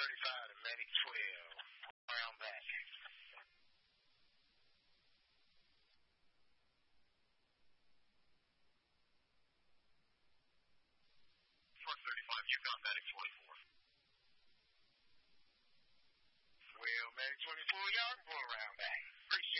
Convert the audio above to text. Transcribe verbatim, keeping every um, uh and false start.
thirty-five to Medic twelve. Around back. four thirty-five, you got Medic twenty-four. Well, Medic twenty-four, y'all can pull around back. Appreciate it.